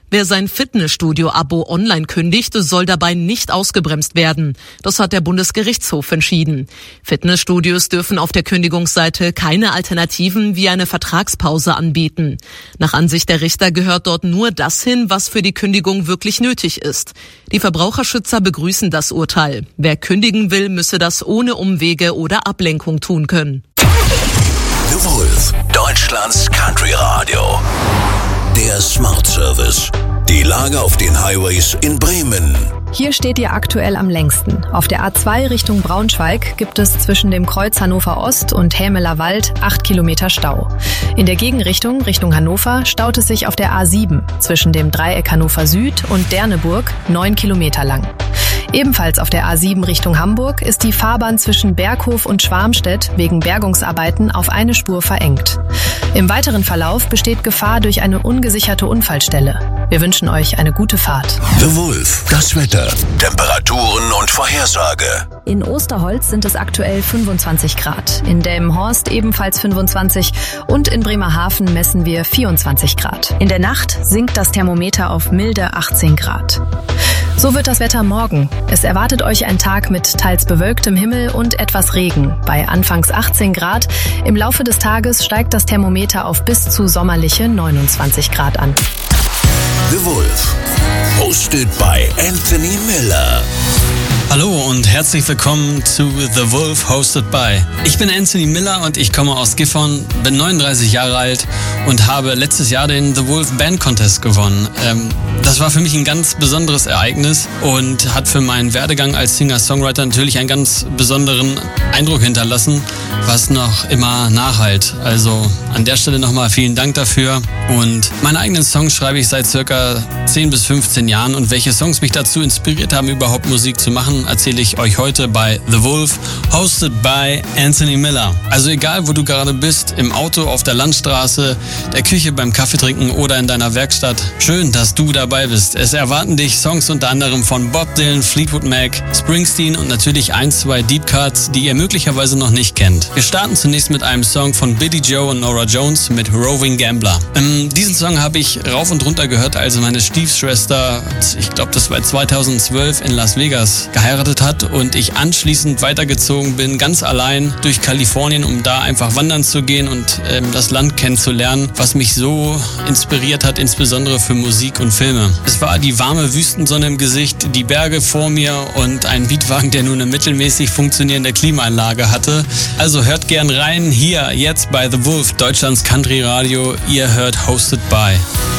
Wer sein Fitnessstudio-Abo online kündigt, soll dabei nicht ausgebremst werden. Das hat der Bundesgerichtshof entschieden. Fitnessstudios dürfen auf der Kündigungsseite keine Alternativen wie eine Vertragspause anbieten. Nach Ansicht der Richter gehört dort nur das hin, was für die Kündigung wirklich nötig ist. Die Verbraucherschützer begrüßen das Urteil. Wer kündigen will, müsse das ohne Umwege oder Ablenkung tun können. The Wolf, Deutschlands Country Radio. Der Smart Service. Die Lage auf den Highways in Bremen. Hier steht ihr aktuell am längsten. Auf der A2 Richtung Braunschweig gibt es zwischen dem Kreuz Hannover Ost und Hämeler Wald 8 Kilometer Stau. In der Gegenrichtung, Richtung Hannover, staut es sich auf der A7 zwischen dem Dreieck Hannover Süd und Derneburg 9 Kilometer lang. Ebenfalls auf der A7 Richtung Hamburg ist die Fahrbahn zwischen Berghof und Schwarmstedt wegen Bergungsarbeiten auf eine Spur verengt. Im weiteren Verlauf besteht Gefahr durch eine ungesicherte Unfallstelle. Wir wünschen euch eine gute Fahrt. The Wolf, das Wetter, Temperaturen und Vorhersage. In Osterholz sind es aktuell 25 Grad, in Delmenhorst ebenfalls 25 und in Bremerhaven messen wir 24 Grad. In der Nacht sinkt das Thermometer auf milde 18 Grad. So wird das Wetter morgen. Es erwartet euch ein Tag mit teils bewölktem Himmel und etwas Regen. Bei anfangs 18 Grad. Im Laufe des Tages steigt das Thermometer auf bis zu sommerliche 29 Grad an. The Wolf, hosted by Anthony Miller. Hallo und herzlich willkommen zu The Wolf, hosted by. Ich bin Anthony Miller und ich komme aus Gifhorn, bin 39 Jahre alt und habe letztes Jahr den The Wolf Band Contest gewonnen. Das war für mich ein ganz besonderes Ereignis und hat für meinen Werdegang als Singer-Songwriter natürlich einen ganz besonderen Eindruck hinterlassen, was noch immer nachhalt. Also an der Stelle nochmal vielen Dank dafür. Und meine eigenen Songs schreibe ich seit circa 10 bis 15 Jahren und welche Songs mich dazu inspiriert haben, überhaupt Musik zu machen, erzähle ich euch heute bei The Wolf, hosted by Anthony Miller. Also egal, wo du gerade bist, im Auto, auf der Landstraße, der Küche, beim Kaffeetrinken oder in deiner Werkstatt, schön, dass du dabei bist. Es erwarten dich Songs unter anderem von Bob Dylan, Fleetwood Mac, Springsteen und natürlich 1-2 Deep Cuts, die ihr möglicherweise noch nicht kennt. Wir starten zunächst mit einem Song von Billy Joe und Norah Jones mit Roving Gambler. Diesen Song habe ich rauf und runter gehört, als meine Stiefschwester, ich glaube das war 2012, in Las Vegas geheiratet hat und ich anschließend weitergezogen bin, ganz allein durch Kalifornien, um da einfach wandern zu gehen und das Land kennenzulernen, was mich so inspiriert hat, insbesondere für Musik und Filme. Es war die warme Wüstensonne im Gesicht, die Berge vor mir und ein Mietwagen, der nur eine mittelmäßig funktionierende Klimaanlage hatte. Also hört gern rein, hier jetzt bei The Wolf, Deutschlands Country Radio. Ihr hört Hosted by.